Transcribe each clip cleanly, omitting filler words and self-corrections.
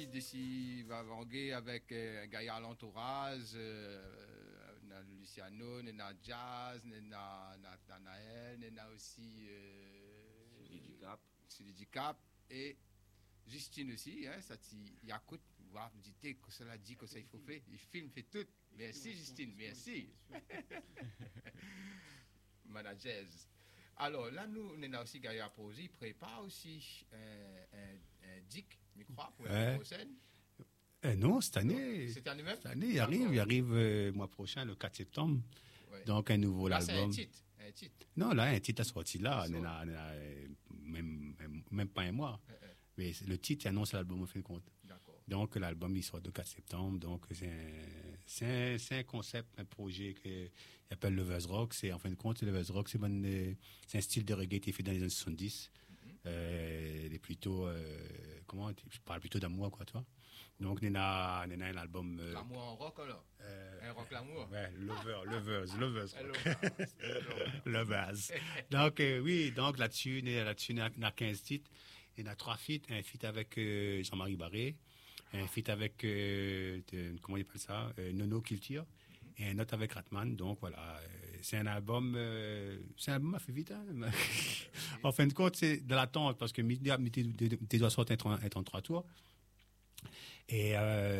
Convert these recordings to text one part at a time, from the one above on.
d'ici va vanguer avec un gars à l'entourage, Luciano, Nena Jazz, Nena Nathanaël, Nena aussi Sylvie Cap et Justine aussi, hein, ça t'y écoute, voir, dit que cela dit que ça il faut faire, il filme, fait tout. Merci Justine, merci. Managers. Alors là, nous, on a aussi Gaïa Posé, il prépare aussi un DIC, je crois, pour la prochaine. Non, cette année. Cette année même? Cette année, il arrive mois prochain, le 4 septembre. Ouais. Donc, un nouveau album. C'est un titre. Non, là, un titre a sorti là, même pas un mois. Mais le titre annonce l'album, en fin de compte. D'accord. Donc, l'album, il sort le 4 septembre. Donc, c'est un concept, un projet qu'il appelle Lovers Rock. C'est, en fin de compte, Lovers Rock, c'est un style de reggae qui est fait dans les années 70. Il est plutôt, je parle plutôt d'amour, quoi, toi. Donc, on a un album. L'amour en rock, alors? Un rock l'amour? Ouais, Lovers Rock. Lovers. Donc, oui, donc là-dessus, on a 15 titres. Il y en a 3 feats. Un feat avec Jean-Marie Barré, un feat avec, comment il appelle ça, Nono Kiltier, et un autre avec Ratman. Donc voilà, c'est un album à fait vite. Hein. En fin de compte, c'est de l'attente, parce que tu dois sortir un 33 tours. Et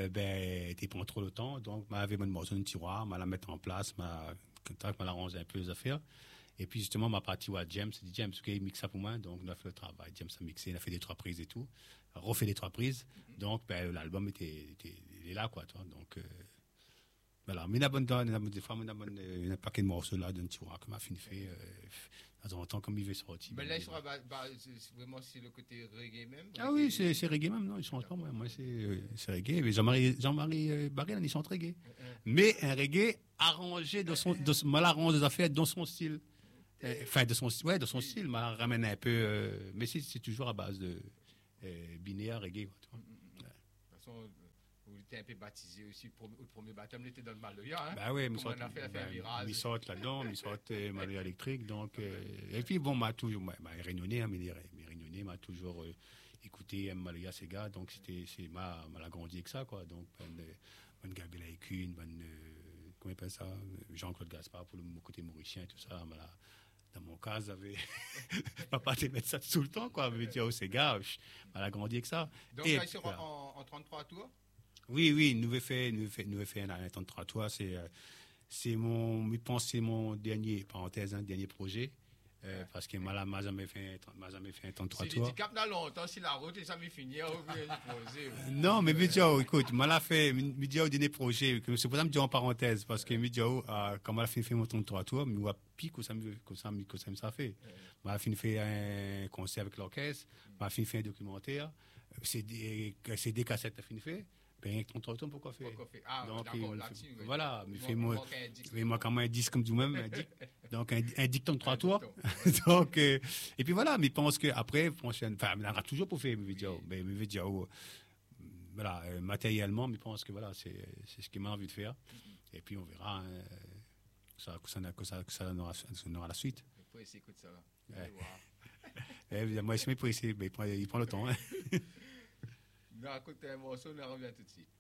tu prends trop le temps, donc m'avait mon morceau dans le tiroir, m'a la mettre en place, m'a arrangé un peu les affaires. Et puis justement, ma partie à James, j'ai dit James, ok, il mixe ça pour moi, donc on a fait le travail. James a mixé, il a fait des 3 prises et tout, refait les 3 prises. Donc l'album il est là, quoi, toi. Donc voilà, mais des fois, il y a un paquet de morceaux là d'un tiroir que m'a fini fait de temps en temps comme il veut sortir. Mais là, il sera vraiment sur le côté reggae même. Ah oui, c'est reggae même, non, il change pas, moi c'est reggae. Mais Jean-Marie Barré, il chante reggae. Mais un reggae arrangé mal arrangé des affaires dans son style. Enfin, de son style, m'a ramène un peu, mais c'est toujours à base de binaire reggae, quoi, tu vois. De toute façon, vous étiez un peu baptisé aussi, le premier baptême, il était dans le Maloya, hein. Bah oui, on a fait un virage. Il sort là-dedans, il sort Maloya électrique, donc, et puis bon, m'a réunionnais, m'a toujours écouté Maloya Sega, donc m'a grandi avec ça, quoi, donc, bonne Gabriel Aïkune, comment il appelle ça, Jean-Claude Gaspard pour le côté mauricien et tout ça, dans mon cas, j'avais papa te mettre ça tout le temps, quoi. Me dire, oh, c'est gars, elle a grandi avec ça. Donc, là, il sera en 33 tours? Oui, il nous avait fait un 33 tours. C'est mon dernier, parenthèse, dernier projet. Parce que moi, m'a jamais fait un 33 tours. Si tu capes dans longtemps, si la route est jamais finie, non, mais Midio, écoute, moi, l'a fait, Midio, dernier projet, c'est pour ça que je dis en parenthèse, parce que Midio, quand moi, fait mon 33 tours, mais moi, puis, que ça me fait. Moi, fait un concert avec l'orchestre, moi, fait un documentaire, c'est des cassettes, fait. Ben, 33 tours, pourquoi faire? Ah, donc, d'accord, là-dessus. Voilà, mais fais-moi quand même un disque comme vous-même, un disque. Donc, un dicton de 3 tours. Donc, et puis voilà, mais je pense qu'après, prochaine, enfin, on aura toujours pour faire mes vidéos. Mais mes vidéos, voilà, matériellement, mais je pense que voilà, c'est ce qu'il m'a envie de faire. Et puis, on verra, que ça donnera la suite. Il faut essayer de ça, là. Moi, je suis pour essayer, mais il prend le temps, hein. Non, écoute, un morceau, on revient tout de suite.